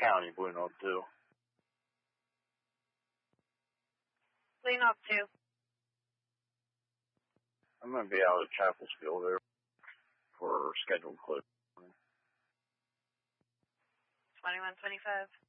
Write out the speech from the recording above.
County, Blue Note 2. Blue Note 2. I'm going to be out at Chapelsville there for scheduled clip. 2125.